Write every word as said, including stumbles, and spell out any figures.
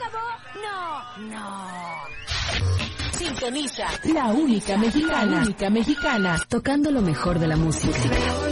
acabó? No, no. Sintoniza la única mexicana, única mexicana, tocando lo mejor de la música.